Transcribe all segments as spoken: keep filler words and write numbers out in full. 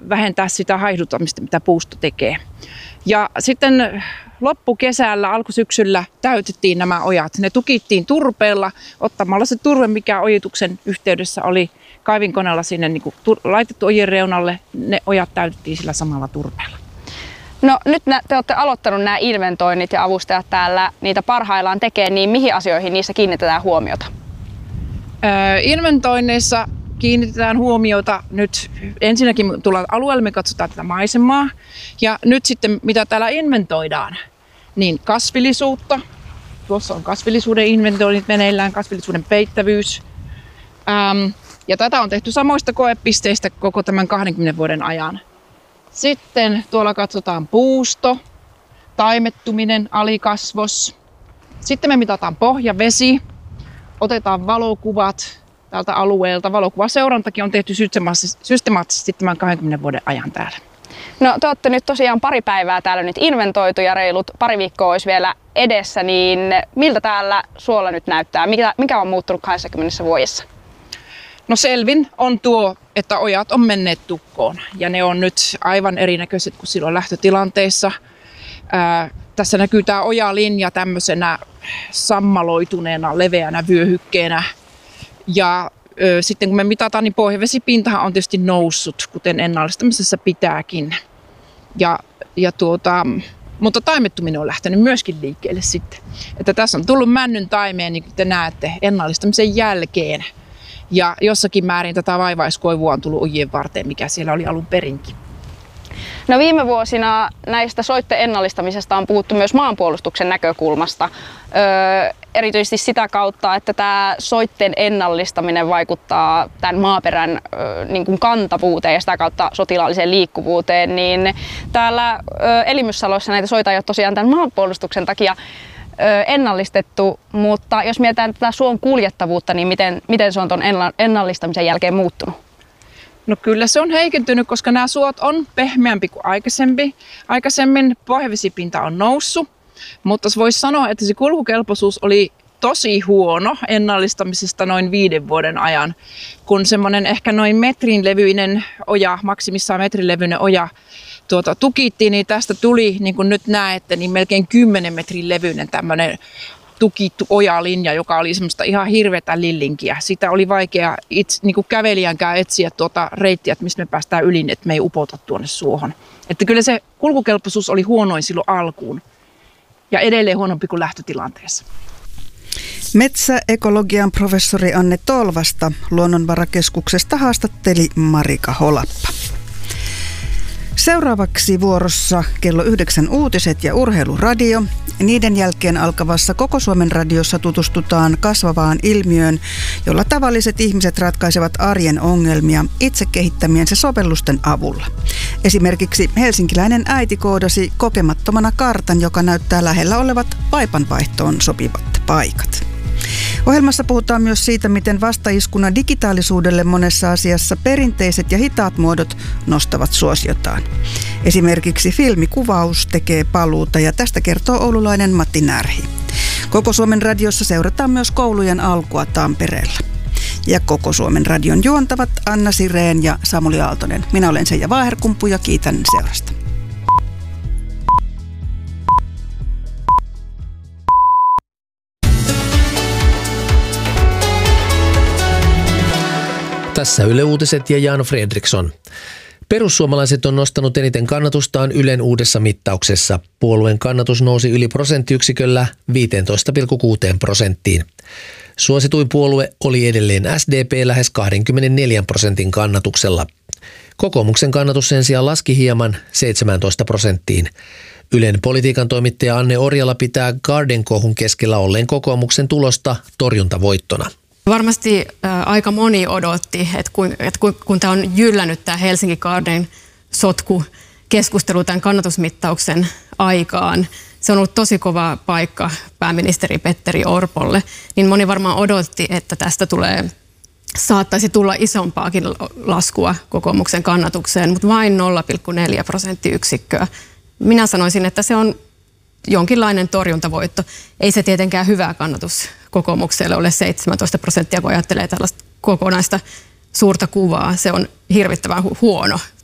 vähentää sitä haihduttamista, mitä puusto tekee. Ja sitten loppukesällä, alkusyksyllä täytettiin nämä ojat. Ne tukittiin turpeella ottamalla se turve, mikä ojituksen yhteydessä oli kaivinkoneella sinne niin kuin laitettu ojien reunalle. Ne ojat täytettiin sillä samalla turpeella. No nyt te olette aloittanut nämä inventoinnit ja avustajat täällä niitä parhaillaan tekee, niin mihin asioihin niissä kiinnitetään huomiota? Öö, inventoinneissa kiinnitetään huomiota nyt ensinnäkin tullaan alueelle, me katsotaan tätä maisemaa ja nyt sitten mitä täällä inventoidaan, niin kasvillisuutta. Tuossa on kasvillisuuden inventoinnit meneillään, kasvillisuuden peittävyys. Ähm, ja tätä on tehty samoista koepisteistä koko tämän kahdenkymmenen vuoden ajan. Sitten tuolla katsotaan puusto, taimettuminen, alikasvos. Sitten me mitataan pohjavesi, otetaan valokuvat tältä alueelta. Valokuvaseurantakin on tehty systemaattisesti tämän kahdenkymmenen vuoden ajan täällä. No te olette nyt tosiaan pari päivää täällä nyt inventoitu ja reilut pari viikkoa olisi vielä edessä, niin miltä täällä suolla nyt näyttää? Mikä, mikä on muuttunut kaksikymmentä vuodessa? No selvin on tuo, että ojat on menneet tukkoon ja ne on nyt aivan erinäköiset kuin silloin lähtötilanteessa. Ää, tässä näkyy tämä ojalinja tämmöisenä sammaloituneena, leveänä vyöhykkeenä. Ja ö, sitten kun me mitataan, niin pohjavesipintahan on tietysti noussut, kuten ennallistamisessa pitääkin. Ja, ja tuota, mutta taimettuminen on lähtenyt myöskin liikkeelle sitten. Että tässä on tullut männyn taimeen, niin kuin te näette, ennallistamisen jälkeen. Ja jossakin määrin tätä vaivaiskoivua on tullut ojien varteen, mikä siellä oli alun perinkin. No viime vuosina näistä soitten ennallistamisesta on puhuttu myös maanpuolustuksen näkökulmasta. Öö, erityisesti sitä kautta, että tämä soitten ennallistaminen vaikuttaa tämän maaperän öö, niin kuin kantavuuteen ja sitä kautta sotilaalliseen liikkuvuuteen. Niin täällä öö, Elimyssaloissa näitä soita ei ole tosiaan tämän maanpuolustuksen takia ennallistettu, mutta jos mietitään tätä suon kuljettavuutta, niin miten, miten se on tuon ennallistamisen jälkeen muuttunut? No kyllä se on heikentynyt, koska nämä suot on pehmeämpi kuin aikaisemmin. Aikaisemmin pohjavesipinta on noussut, mutta voisi sanoa, että se kulkukelpoisuus oli tosi huono ennallistamisesta noin viiden vuoden ajan, kun semmoinen ehkä noin metrin levyinen oja, maksimissaan metrin levyinen oja, Tuota, tukittiin, niin tästä tuli, niin kuin nyt näette, niin melkein kymmenen metrin levyinen tämmöinen tukittu ojalinja, joka oli semmoista ihan hirveätä lillinkiä. Sitä oli vaikea itse, niin kuin kävelijänkään etsiä tuota reittiä, että mistä me päästään yli, että me ei upota tuonne suohon. Että kyllä se kulkukelpoisuus oli huonoin silloin alkuun ja edelleen huonompi kuin lähtötilanteessa. Metsäekologian professori Anne Tolvasta Luonnonvarakeskuksesta haastatteli Marika Holappa. Seuraavaksi vuorossa kello yhdeksän uutiset ja urheiluradio. Niiden jälkeen alkavassa Koko Suomen radiossa tutustutaan kasvavaan ilmiöön, jolla tavalliset ihmiset ratkaisevat arjen ongelmia itse kehittämiensä sovellusten avulla. Esimerkiksi helsinkiläinen äiti koodasi kokemattomana kartan, joka näyttää lähellä olevat vaipanvaihtoon sopivat paikat. Ohjelmassa puhutaan myös siitä, miten vastaiskuna digitaalisuudelle monessa asiassa perinteiset ja hitaat muodot nostavat suosiotaan. Esimerkiksi filmikuvaus tekee paluuta ja tästä kertoo oululainen Matti Närhi. Koko Suomen radiossa seurataan myös koulujen alkua Tampereella. Ja Koko Suomen radion juontavat Anna Sireen ja Samuli Aaltonen. Minä olen Seija Vaaherkumpu ja kiitän seurasta. Tässä Yle Uutiset ja Jan Fredriksson. Perussuomalaiset on nostanut eniten kannatustaan Ylen uudessa mittauksessa. Puolueen kannatus nousi yli prosenttiyksiköllä viisitoista pilkku kuusi prosenttiin. Suosituin puolue oli edelleen S D P lähes kaksikymmentäneljä prosentin kannatuksella. Kokoomuksen kannatus sen sijaan laski hieman seitsemäntoista prosenttiin. Ylen politiikan toimittaja Anne Orjala pitää Garden-kohun keskellä olleen kokoomuksen tulosta torjuntavoittona. Varmasti ä, aika moni odotti, että kun, et kun, kun tämä on jyllännyt tämä Helsinki Garden sotku keskustelu tämän kannatusmittauksen aikaan, se on ollut tosi kova paikka pääministeri Petteri Orpolle, niin moni varmaan odotti, että tästä tulee, saattaisi tulla isompaakin laskua kokoomuksen kannatukseen, mutta vain nolla pilkku neljä prosenttiyksikköä. Minä sanoisin, että se on jonkinlainen torjuntavoitto. Ei se tietenkään hyvä kannatus kokoomukselle ole seitsemäntoista prosenttia, kun ajattelee tällaista kokonaista suurta kuvaa. Se on hirvittävän hu- huono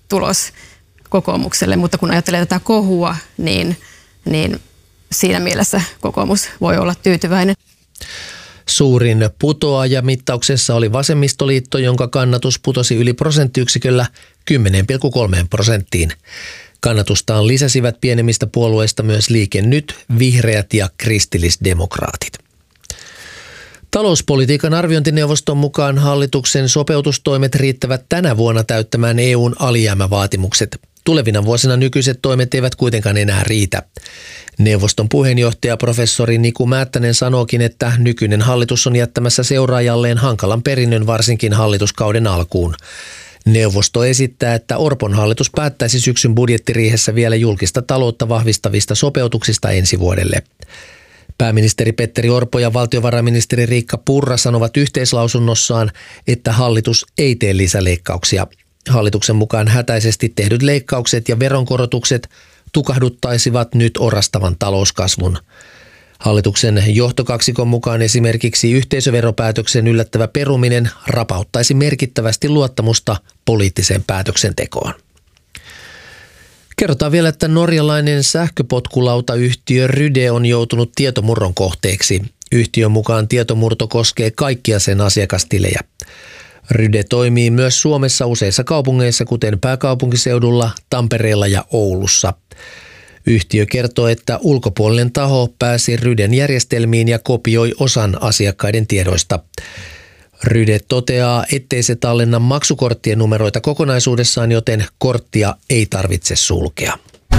tulos kokoomukselle, mutta kun ajattelee tätä kohua, niin, niin siinä mielessä kokoomus voi olla tyytyväinen. Suurin putoaja mittauksessa oli Vasemmistoliitto, jonka kannatus putosi yli prosenttiyksiköllä kymmenen pilkku kolme prosenttiin. Kannatustaan lisäsivät pienemmistä puolueista myös Liike Nyt, Vihreät ja kristillisdemokraatit. Talouspolitiikan arviointineuvoston mukaan hallituksen sopeutustoimet riittävät tänä vuonna täyttämään E U:n alijäämävaatimukset. Tulevina vuosina nykyiset toimet eivät kuitenkaan enää riitä. Neuvoston puheenjohtaja professori Niku Määttänen sanookin, että nykyinen hallitus on jättämässä seuraajalleen hankalan perinnön varsinkin hallituskauden alkuun. Neuvosto esittää, että Orpon hallitus päättäisi syksyn budjettiriihessä vielä julkista taloutta vahvistavista sopeutuksista ensi vuodelle. Pääministeri Petteri Orpo ja valtiovarainministeri Riikka Purra sanovat yhteislausunnossaan, että hallitus ei tee lisäleikkauksia. Hallituksen mukaan hätäisesti tehdyt leikkaukset ja veronkorotukset tukahduttaisivat nyt orastavan talouskasvun. Hallituksen johtokaksikon mukaan esimerkiksi yhteisöveropäätöksen yllättävä peruminen rapauttaisi merkittävästi luottamusta poliittiseen päätöksentekoon. Kerrotaan vielä, että norjalainen sähköpotkulautayhtiö Ryde on joutunut tietomurron kohteeksi. Yhtiön mukaan tietomurto koskee kaikkia sen asiakastilejä. Ryde toimii myös Suomessa useissa kaupungeissa, kuten pääkaupunkiseudulla, Tampereella ja Oulussa. Yhtiö kertoo, että ulkopuolinen taho pääsi Ryden järjestelmiin ja kopioi osan asiakkaiden tiedoista. Ryde toteaa, ettei se tallenna maksukorttien numeroita kokonaisuudessaan, joten korttia ei tarvitse sulkea.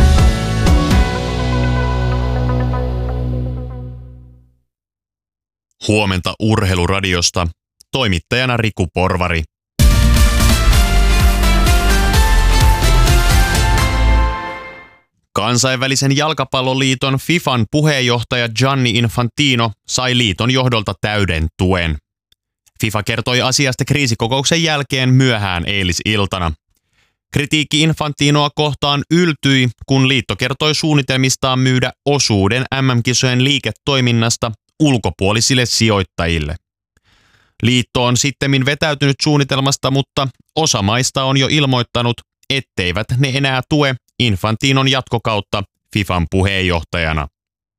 Huomenta Urheiluradiosta. Toimittajana Riku Porvari. Kansainvälisen jalkapalloliiton FIFAn puheenjohtaja Gianni Infantino sai liiton johdolta täyden tuen. FIFA kertoi asiasta kriisikokouksen jälkeen myöhään eilisiltana. Kritiikki Infantinoa kohtaan yltyi, kun liitto kertoi suunnitelmistaan myydä osuuden M M-kisojen liiketoiminnasta ulkopuolisille sijoittajille. Liitto on sittemmin vetäytynyt suunnitelmasta, mutta osa maista on jo ilmoittanut, etteivät ne enää tue Infantinon jatkokautta FIFAn puheenjohtajana.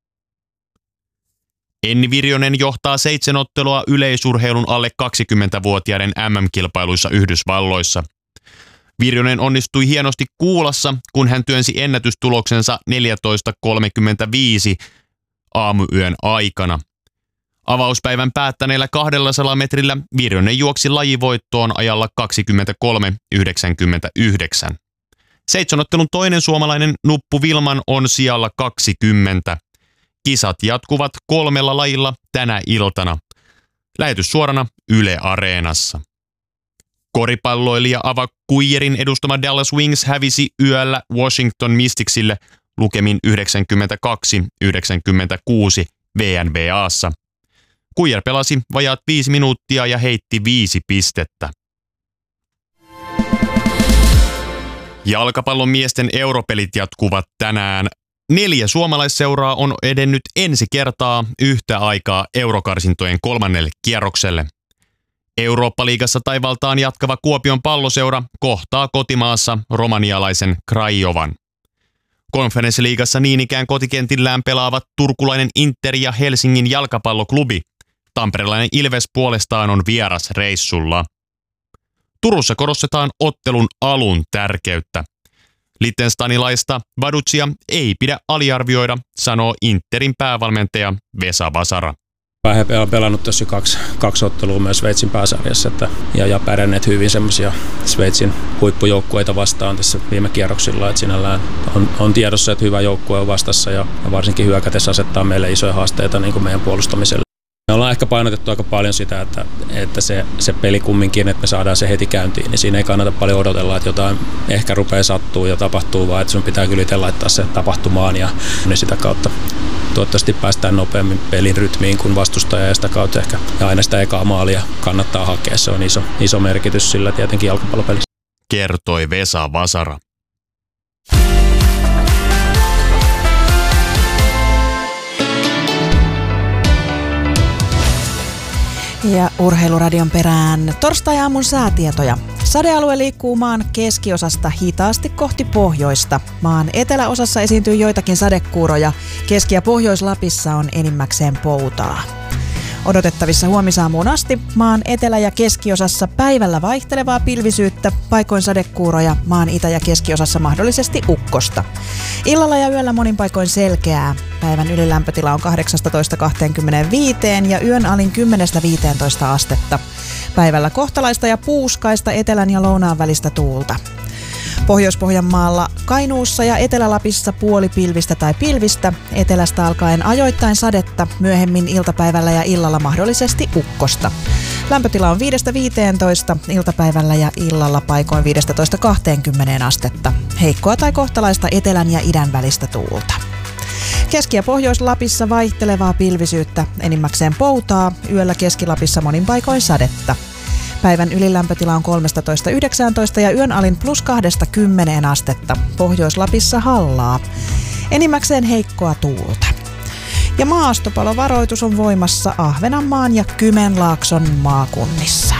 Enni Virjonen johtaa seitsemän ottelua yleisurheilun alle kaksikymmentävuotiaiden M M-kilpailuissa Yhdysvalloissa. Virjonen onnistui hienosti kuulassa, kun hän työnsi ennätystuloksensa neljätoista kolmekymmentäviisi aamuyön aikana. Avauspäivän päättäneellä kaksisataa metrillä Virjonen juoksi lajivoittoon ajalla kaksikymmentäkolme yhdeksänkymmentäyhdeksän. Seitsemänottelun toinen suomalainen Nuppu Vilman on sijalla kaksikymmentä. Kisat jatkuvat kolmella lajilla tänä iltana. Lähetys suorana Yle Areenassa. Koripalloilija Ava Kuijerin edustama Dallas Wings hävisi yöllä Washington Mysticsille lukemin yhdeksänkymmentäkaksi yhdeksänkymmentäkuusi V N B A:ssa. Kuijer pelasi vajaat viisi minuuttia ja heitti viisi pistettä. Jalkapallon miesten europelit jatkuvat tänään. Neljä suomalaisseuraa on edennyt ensi kertaa yhtä aikaa eurokarsintojen kolmannelle kierrokselle. Eurooppa-liigassa taivaltaan jatkava Kuopion Palloseura kohtaa kotimaassa romanialaisen Craiovan. Konferenssiliigassa niin ikään kotikentillään pelaavat turkulainen Inter ja Helsingin jalkapalloklubi. Tamperelainen Ilves puolestaan on vierasreissulla. Turussa korostetaan ottelun alun tärkeyttä. Liechtensteinilaista Vadutsia ei pidä aliarvioida, sanoo Interin päävalmentaja Vesa Vasara. He on pelannut tässä kaksi, kaksi ottelua myös Sveitsin pääsarjassa että, ja, ja pärjänneet hyvin semmoisia Sveitsin huippujoukkueita vastaan tässä viime kierroksilla. Että sinällään on, on tiedossa, että hyvä joukkue on vastassa ja, ja varsinkin hyökätessä asettaa meille isoja haasteita niin kuin meidän puolustamiselle. Me ollaan ehkä painotettu aika paljon sitä, että, että se, se peli kumminkin, että me saadaan se heti käyntiin, niin siinä ei kannata paljon odotella, että jotain ehkä rupeaa sattuu ja tapahtuu, vaan että sun pitää kyllä itse laittaa se tapahtumaan ja niin sitä kautta toivottavasti päästään nopeammin pelin rytmiin kuin vastustaja ja sitä kautta ehkä ja aina sitä ekaa maalia kannattaa hakea. Se on iso, iso merkitys sillä tietenkin jalkapallopelissä. Kertoi Vesa Vasara. Ja Urheiluradion perään torstai-aamun säätietoja. Sadealue liikkuu maan keskiosasta hitaasti kohti pohjoista. Maan eteläosassa esiintyy joitakin sadekuuroja. Keski- ja Pohjois-Lapissa on enimmäkseen poutaa. Odotettavissa huomisaamuun asti maan etelä- ja keskiosassa päivällä vaihtelevaa pilvisyyttä, paikoin sadekuuroja, maan itä- ja keskiosassa mahdollisesti ukkosta. Illalla ja yöllä monin paikoin selkeää. Päivän ylilämpötila on kahdeksasta kaksikymmentäviisi ja yön alin kymmenestä viiteentoista astetta. Päivällä kohtalaista ja puuskaista etelän ja lounaan välistä tuulta. Pohjois-Pohjanmaalla, Kainuussa ja Etelä-Lapissa puolipilvistä tai pilvistä, etelästä alkaen ajoittain sadetta, myöhemmin iltapäivällä ja illalla mahdollisesti ukkosta. Lämpötila on viidestä viiteentoista, iltapäivällä ja illalla paikoin viidestätoista kaksikymmentä astetta. Heikkoa tai kohtalaista etelän ja idän välistä tuulta. Keski- ja Pohjois-Lapissa vaihtelevaa pilvisyyttä, enimmäkseen poutaa, yöllä Keski-Lapissa monin paikoin sadetta. Päivän ylilämpötila on kolmetoista yhdeksäntoista ja yön alin plus kahdesta kymmeneen astetta. Pohjois-Lapissa hallaa. Enimmäkseen heikkoa tuulta. Ja maastopalovaroitus on voimassa Ahvenanmaan ja Kymenlaakson maakunnissa.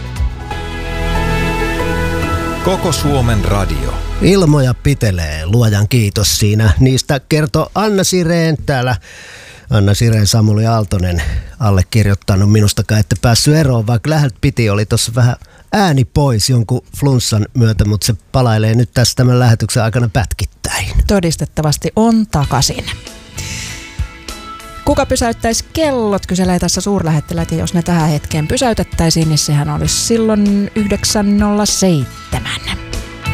Koko Suomen radio. Ilmoja pitelee, luojan kiitos siinä. Niistä kertoo Anna Sireen täällä. Anna Sireen, Samuli Aaltonen allekirjoittanut, minustakaan ette päässyt eroon, vaikka läheltä piti, oli tuossa vähän ääni pois jonkun flunssan myötä, mutta se palailee nyt tässä tämän lähetyksen aikana pätkittäin. Todistettavasti on takaisin. Kuka pysäyttäisi kellot, kyselee tässä suurlähettiläät, ja jos ne tähän hetkeen pysäytettäisiin, niin sehän olisi silloin yhdeksän nolla seitsemän.